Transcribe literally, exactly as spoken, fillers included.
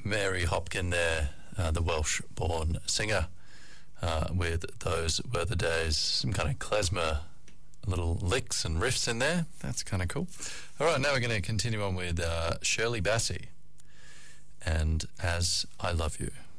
Mary Hopkin there, uh, the Welsh-born singer, uh, with Those Were the Days. Some kind of klezmer little licks and riffs in there. That's kind of cool. All right, now we're going to continue on with uh, Shirley Bassey and As I Love You.